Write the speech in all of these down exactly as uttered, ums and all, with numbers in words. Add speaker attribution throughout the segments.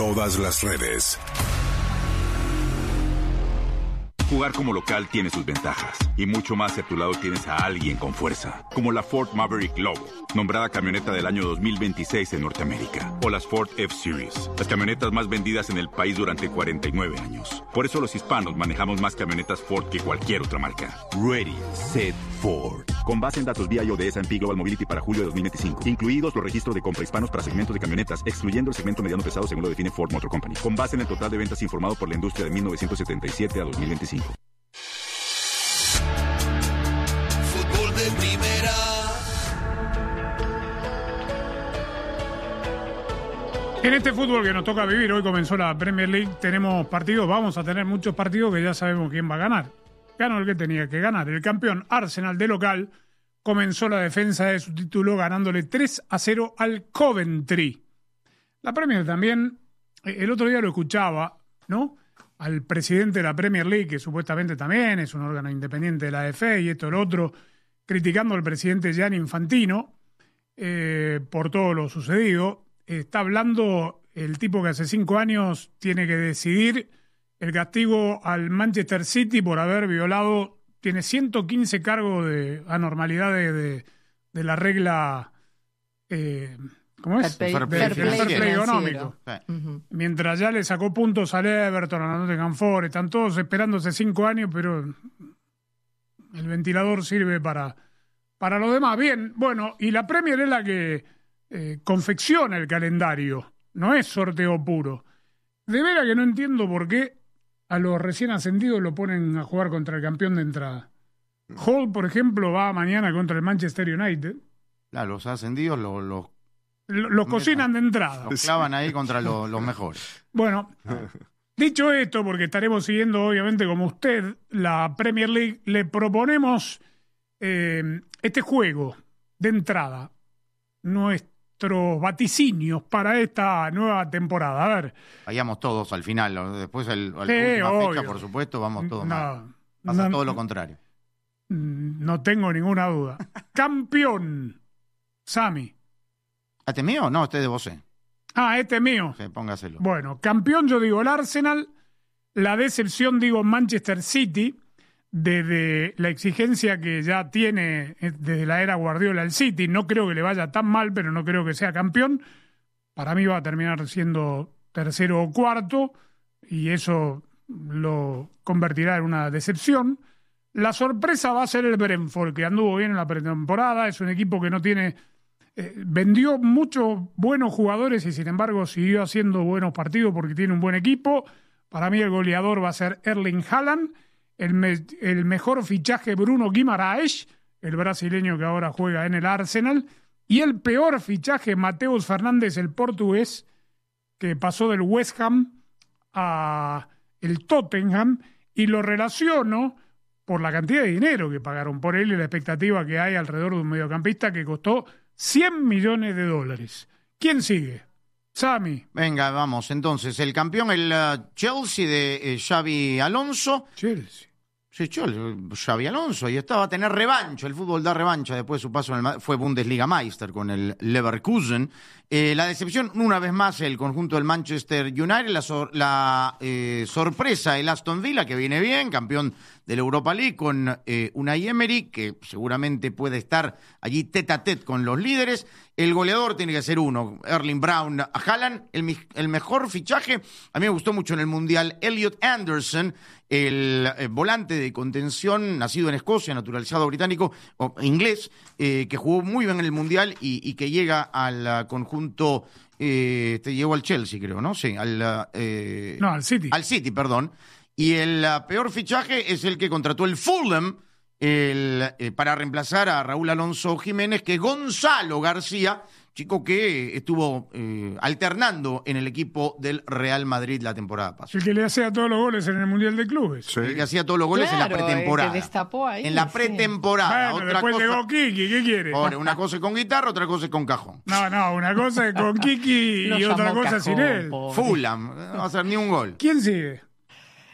Speaker 1: todas las redes.
Speaker 2: Jugar como local tiene sus ventajas, y mucho más si a tu lado tienes a alguien con fuerza, como la Ford Maverick Lobo, nombrada camioneta del año dos mil veintiséis en Norteamérica, o las Ford F-Series, las camionetas más vendidas en el país durante cuarenta y nueve años. Por eso los hispanos manejamos más camionetas Ford que cualquier otra marca. Ready, Set, Ford. Con base en datos V I A de S and P Global Mobility para julio de dos mil veinticinco, incluidos los registros de compra hispanos para segmentos de camionetas, excluyendo el segmento mediano pesado según lo define Ford Motor Company, con base en el total de ventas informado por la industria de mil novecientos setenta y siete a dos mil veinticinco.
Speaker 3: Fútbol de primera.
Speaker 4: En este fútbol que nos toca vivir, hoy comenzó la Premier League, tenemos partidos, vamos a tener muchos partidos que ya sabemos quién va a ganar. Ganó el que tenía que ganar. El campeón Arsenal de local comenzó la defensa de su título ganándole tres a cero al Coventry. La Premier también, el otro día lo escuchaba, ¿no? Al presidente de la Premier League, que supuestamente también es un órgano independiente de la F A y esto y lo otro, criticando al presidente Gianni Infantino eh, por todo lo sucedido. Está hablando el tipo que hace cinco años tiene que decidir el castigo al Manchester City por haber violado, tiene ciento quince cargos de anormalidades de, de la regla, eh, ¿cómo es?
Speaker 5: Fair play,
Speaker 4: del
Speaker 5: fair
Speaker 4: fair play
Speaker 5: play
Speaker 4: económico.
Speaker 5: sí.
Speaker 4: Uh-huh. Mientras ya le sacó puntos al Everton, a Nottingham Forest, están todos esperándose cinco años, pero el ventilador sirve para, para lo demás. Bien, bueno, y la Premier es la que eh, confecciona el calendario, no es sorteo puro. De veras que no entiendo por qué a los recién ascendidos lo ponen a jugar contra el campeón de entrada. Hall, por ejemplo, va mañana contra el Manchester United.
Speaker 5: Claro, los ascendidos los... los...
Speaker 4: Los cocinan de entrada.
Speaker 5: Los clavan ahí contra los, los mejores.
Speaker 4: Bueno, dicho esto, porque estaremos siguiendo, obviamente, como usted, la Premier League, le proponemos eh, este juego de entrada, nuestros vaticinios para esta nueva temporada. A ver.
Speaker 5: Vayamos todos al final, después el, a la
Speaker 4: Sí,
Speaker 5: última
Speaker 4: obvio.
Speaker 5: fecha, por supuesto, vamos todos.
Speaker 4: No,
Speaker 5: mal. Pasa
Speaker 4: no,
Speaker 5: todo lo contrario.
Speaker 4: No tengo ninguna duda. Campeón, Sami.
Speaker 5: ¿Este es mío? No, este es de vos.
Speaker 4: Ah, este es mío.
Speaker 5: Sí, póngaselo.
Speaker 4: Bueno, campeón yo digo el Arsenal, la decepción digo Manchester City, desde la exigencia que ya tiene desde la era Guardiola el City. No creo que le vaya tan mal, pero no creo que sea campeón. Para mí va a terminar siendo tercero o cuarto, y eso lo convertirá en una decepción. La sorpresa va a ser el Brentford, que anduvo bien en la pretemporada, es un equipo que no tiene... Eh, vendió muchos buenos jugadores y sin embargo siguió haciendo buenos partidos porque tiene un buen equipo. Para mí el goleador va a ser Erling Haaland, el, me, el mejor fichaje Bruno Guimaraes, el brasileño que ahora juega en el Arsenal, y el peor fichaje Mateus Fernández, el portugués, que pasó del West Ham a el Tottenham, y lo relaciono por la cantidad de dinero que pagaron por él y la expectativa que hay alrededor de un mediocampista que costó cien millones de dólares. ¿Quién sigue? Sami.
Speaker 5: Venga, vamos. Entonces, el campeón, el uh, Chelsea de eh, Xabi Alonso.
Speaker 4: Chelsea.
Speaker 5: Sí, Xabi Alonso. Y estaba a tener revancha. El fútbol da revancha. Después de su paso en el, fue Bundesliga Meister con el Leverkusen. Eh, la decepción, una vez más, el conjunto del Manchester United. La, sor, la eh, sorpresa, el Aston Villa, que viene bien, campeón de la Europa League, con eh, Unai Emery, que seguramente puede estar allí tete a tete con los líderes. El goleador tiene que ser uno, Erling Brown a Haaland. El, el mejor fichaje, a mí me gustó mucho en el Mundial, Elliot Anderson, el eh, volante de contención, nacido en Escocia, naturalizado británico, o inglés, eh, que jugó muy bien en el Mundial y, y que llega al uh, conjunto, eh, este, llegó al Chelsea, creo, ¿no? Sí, al... Eh,
Speaker 4: no, al City.
Speaker 5: Al City, perdón. Y el uh, peor fichaje es el que contrató el Fulham el, eh, para reemplazar a Raúl Alonso Jiménez, que es Gonzalo García, chico que estuvo eh, alternando en el equipo del Real Madrid la temporada pasada.
Speaker 4: El que le hacía todos los goles en el Mundial de Clubes.
Speaker 5: Sí. El que hacía todos los goles
Speaker 6: claro,
Speaker 5: en la pretemporada.
Speaker 6: El que destapó ahí,
Speaker 5: en la pretemporada.
Speaker 4: Sí. Bueno,
Speaker 5: otra
Speaker 4: después
Speaker 5: cosa,
Speaker 4: llegó Kiki, ¿qué quiere?
Speaker 5: Pobre, una cosa es con guitarra, otra cosa es con cajón.
Speaker 4: No, no, una cosa es con Kiki y otra cosa
Speaker 6: cajón,
Speaker 4: sin él.
Speaker 5: Pobre. Fulham, no va a hacer ni un gol.
Speaker 4: ¿Quién sigue?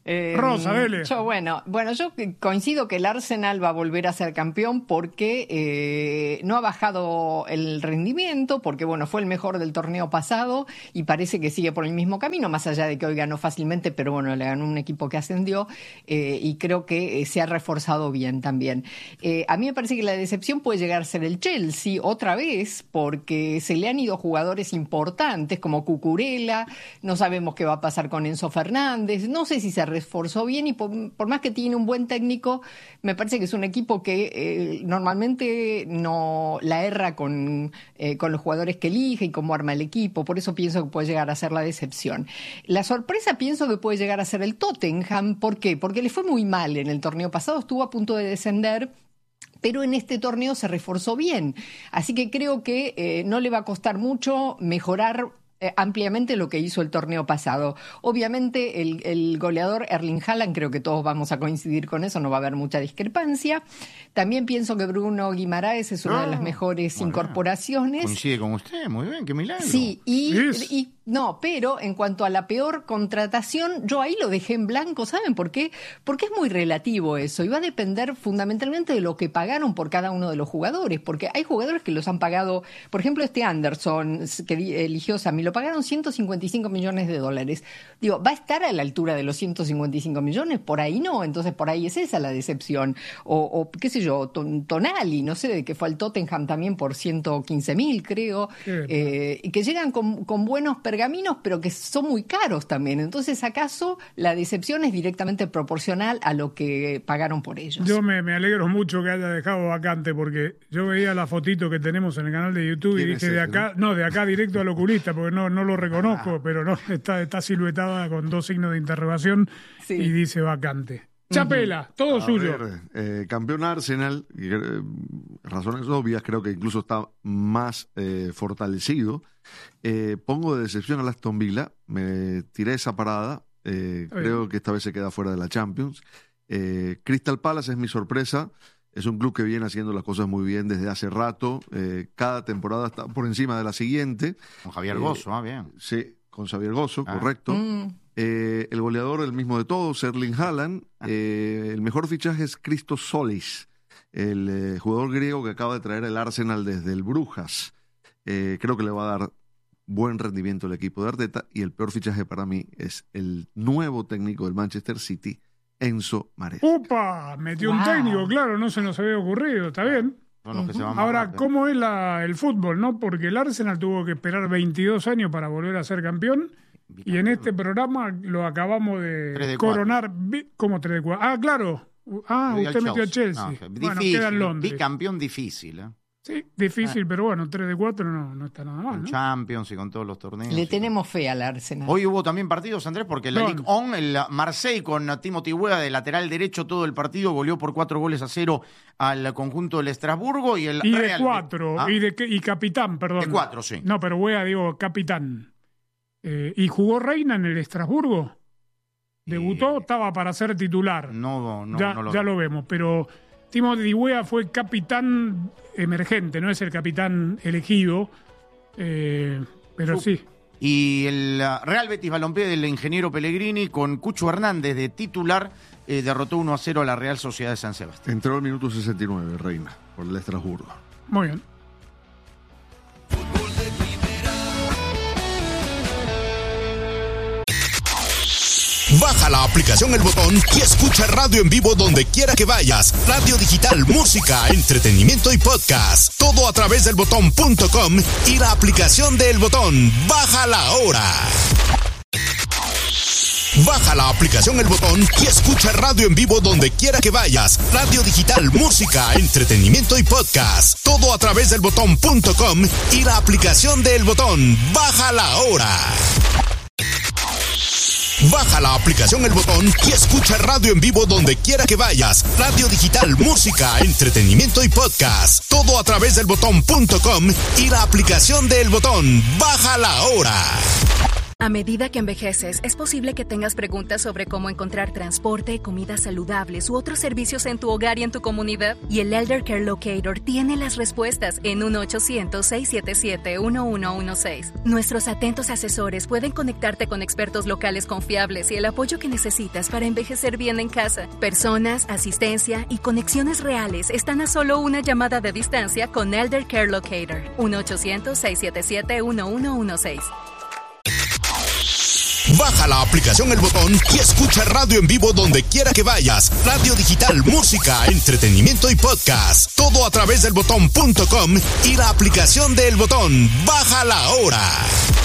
Speaker 1: Eh,
Speaker 4: Rosa, dele.
Speaker 1: Yo, bueno, bueno, yo coincido que el Arsenal va a volver a ser campeón porque eh, no ha bajado el rendimiento, porque bueno, fue el mejor del torneo pasado y parece que sigue por el mismo camino, más allá de que hoy ganó fácilmente, pero bueno, le ganó un equipo que ascendió eh, y creo que eh, se ha reforzado bien también. Eh, a mí me parece que la decepción puede llegar a ser el Chelsea otra vez, porque se le han ido jugadores importantes como Cucurella, no sabemos qué va a pasar con Enzo Fernández, no sé si se reforzó bien y por, por más que tiene un buen técnico, me parece que es un equipo que eh, normalmente no la erra con, eh, con los jugadores que elige y cómo arma el equipo, por eso pienso que puede llegar a ser la decepción. La sorpresa pienso que puede llegar a ser el Tottenham, ¿por qué? Porque le fue muy mal en el torneo pasado, estuvo a punto de descender, pero en este torneo se reforzó bien, así que creo que eh, no le va a costar mucho mejorar Eh, ampliamente lo que hizo el torneo pasado. Obviamente el, el goleador Erling Haaland, creo que todos vamos a coincidir con eso, no va a haber mucha discrepancia. También pienso que Bruno Guimaraes es una
Speaker 5: no,
Speaker 1: de las mejores
Speaker 5: bueno,
Speaker 1: incorporaciones.
Speaker 5: Coincide con usted, muy bien, qué milagro.
Speaker 1: Sí, y,
Speaker 4: Yes.
Speaker 1: y no, pero en cuanto a la peor contratación, yo ahí lo dejé en blanco, ¿saben por qué? Porque es muy relativo eso y va a depender fundamentalmente de lo que pagaron por cada uno de los jugadores, porque hay jugadores que los han pagado, por ejemplo este Anderson que eligió Sami, lo pagaron ciento cincuenta y cinco millones de dólares. Digo, ¿va a estar a la altura de los ciento cincuenta y cinco millones? Por ahí no, entonces por ahí es esa la decepción. O, o qué sé yo, Ton, Tonali, no sé, de que fue al Tottenham también por ciento quince mil, creo, eh, y que llegan con, con buenos pergaminos, pero que son muy caros también. Entonces, ¿acaso la decepción es directamente proporcional a lo que pagaron por ellos?
Speaker 4: Yo me, me alegro mucho que haya dejado vacante, porque yo veía la fotito que tenemos en el canal de YouTube y dije, de acá, no, de acá directo al oculista, porque no, no lo reconozco, pero no, está, está siluetada con dos signos de interrogación
Speaker 1: Sí.
Speaker 4: y dice vacante. Chapela, todo
Speaker 6: A
Speaker 4: suyo.
Speaker 6: ver, eh, campeón Arsenal, y, eh, razones obvias, creo que incluso está más eh, fortalecido. Eh, pongo de decepción a Aston Villa, me tiré esa parada, eh, creo que esta vez se queda fuera de la Champions. Eh, Crystal Palace es mi sorpresa, es un club que viene haciendo las cosas muy bien desde hace rato, eh, cada temporada está por encima de la siguiente.
Speaker 5: Con Javier
Speaker 6: Eh,
Speaker 5: Gozo, ah, bien.
Speaker 6: Sí, con Xavier Gozo,
Speaker 5: Ah.
Speaker 6: correcto.
Speaker 1: Mm.
Speaker 6: Eh, el goleador, el mismo de todos, Erling Haaland. Eh, el mejor fichaje es Christos Solis, el eh, jugador griego que acaba de traer el Arsenal desde el Brujas. Eh, creo que le va a dar buen rendimiento al equipo de Arteta. Y el peor fichaje para mí es el nuevo técnico del Manchester City, Enzo Maresca.
Speaker 4: ¡Upa! Metió un
Speaker 1: Wow.
Speaker 4: técnico, claro, no se nos había ocurrido, está bien.
Speaker 5: Son los que se van más
Speaker 4: Ahora,
Speaker 5: rápido.
Speaker 4: ¿cómo es la, el fútbol, no? Porque el Arsenal tuvo que esperar veintidós años para volver a ser campeón. Y en este programa lo acabamos de,
Speaker 5: Tres de
Speaker 4: coronar. Vi- ¿Cómo tres de cuatro? Ah, claro. Ah,
Speaker 5: Le dio al
Speaker 4: usted metió a Chelsea.
Speaker 5: No,
Speaker 4: Bueno,
Speaker 5: difícil,
Speaker 4: queda en Londres.
Speaker 5: bicampeón difícil, ¿eh?
Speaker 4: Sí, difícil, pero bueno, tres de cuatro no, no está nada mal,
Speaker 5: Con
Speaker 4: ¿no?
Speaker 5: Champions y con todos los torneos.
Speaker 1: Le
Speaker 5: y
Speaker 1: tenemos fe al Arsenal.
Speaker 5: Hoy hubo también partidos, Andrés, porque la
Speaker 4: No.
Speaker 5: Ligue uno, el Marseille con Timothy Weah de lateral derecho, todo el partido goleó por cuatro goles a cero al conjunto del Estrasburgo y el
Speaker 4: Y de
Speaker 5: Real...
Speaker 4: cuatro,
Speaker 5: ¿Ah?
Speaker 4: y, de, y capitán, perdón.
Speaker 5: De cuatro, sí.
Speaker 4: No, pero Wea, digo, capitán. Eh, ¿Y jugó Reina en el Estrasburgo? ¿Debutó?
Speaker 5: Eh,
Speaker 4: Estaba para ser titular.
Speaker 5: No, no,
Speaker 4: ya
Speaker 5: no lo
Speaker 4: ya lo vemos, pero Timothy Weah fue capitán emergente, no es el capitán elegido, eh, pero
Speaker 5: Sup-
Speaker 4: sí.
Speaker 5: Y el uh, Real Betis Balompié del ingeniero Pellegrini con Cucho Hernández de titular eh, derrotó uno a cero a la Real Sociedad de San Sebastián.
Speaker 6: Entró al minuto sesenta y nueve, Reina, por el Estrasburgo.
Speaker 4: Muy bien.
Speaker 3: Baja la aplicación El Botón y escucha radio en vivo donde quiera que vayas. Radio digital, música, entretenimiento y podcast. Todo a través del botón punto com y la aplicación de El Botón. Bájala ahora. Baja la aplicación El Botón y escucha radio en vivo donde quiera que vayas. Radio digital, música, entretenimiento y podcast. Todo a través del botón punto com y la aplicación de El Botón. Bájala ahora. Baja la aplicación El Botón y escucha radio en vivo donde quiera que vayas. Radio digital, música, entretenimiento y podcast. Todo a través del botón punto com y la aplicación de El Botón. Bájala ahora.
Speaker 7: A medida que envejeces, es posible que tengas preguntas sobre cómo encontrar transporte, comidas saludables u otros servicios en tu hogar y en tu comunidad. Y el Elder Care Locator tiene las respuestas en uno ochocientos, seiscientos setenta y siete, uno uno uno seis. Nuestros atentos asesores pueden conectarte con expertos locales confiables y el apoyo que necesitas para envejecer bien en casa. Personas, asistencia y conexiones reales están a solo una llamada de distancia con Elder Care Locator. uno ochocientos, seiscientos setenta y siete, uno uno uno seis.
Speaker 3: Baja la aplicación El Botón y escucha radio en vivo donde quiera que vayas. Radio digital, música, entretenimiento y podcast. Todo a través del botón punto com y la aplicación de El Botón. Bájala ahora.